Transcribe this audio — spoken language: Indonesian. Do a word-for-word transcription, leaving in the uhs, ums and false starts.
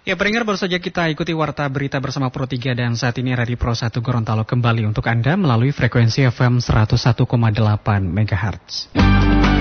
Ya, pendengar, baru saja kita ikuti Warta Berita bersama Pro tiga dan saat ini Radio Pro satu Gorontalo kembali untuk Anda melalui frekuensi F M seratus satu koma delapan megahertz.